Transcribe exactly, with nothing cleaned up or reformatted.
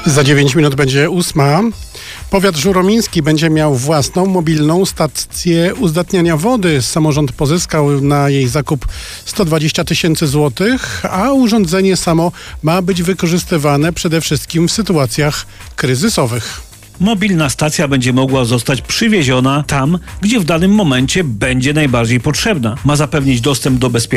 Za dziewięć minut będzie ósma. Powiat żuromiński będzie miał własną mobilną stację uzdatniania wody. Samorząd pozyskał na jej zakup sto dwadzieścia tysięcy złotych, a urządzenie samo ma być wykorzystywane przede wszystkim w sytuacjach kryzysowych. Mobilna stacja będzie mogła zostać przywieziona tam, gdzie w danym momencie będzie najbardziej potrzebna. Ma zapewnić dostęp do bezpiecznych